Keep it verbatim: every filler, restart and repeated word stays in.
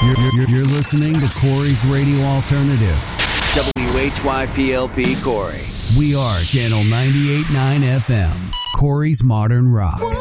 You're, you're, you're listening to Corey's Radio Alternative. W H Y P L P Corey. We are Channel ninety-eight point nine F M. Corey's Modern Rock.